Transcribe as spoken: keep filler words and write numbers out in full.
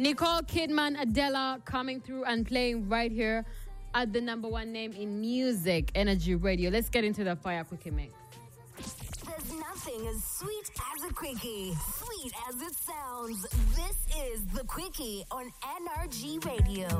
Nicole Kidman, Adele coming through and playing right here at the number one name in music, Energy Radio. Let's get into the Fire Quickie mix. There's nothing as sweet as a quickie. Sweet as it sounds. This is the Quickie on N R G Radio.